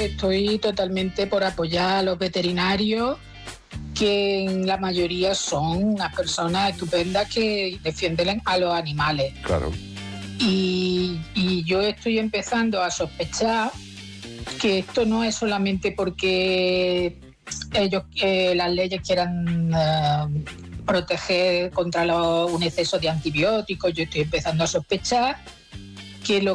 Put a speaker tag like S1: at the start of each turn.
S1: estoy totalmente por apoyar a los veterinarios, que en la mayoría son unas personas estupendas que defienden a los animales.
S2: Claro.
S1: Y yo estoy empezando a sospechar que esto no es solamente porque ellos, las leyes quieran proteger contra un exceso de antibióticos. Yo estoy empezando a sospechar que lo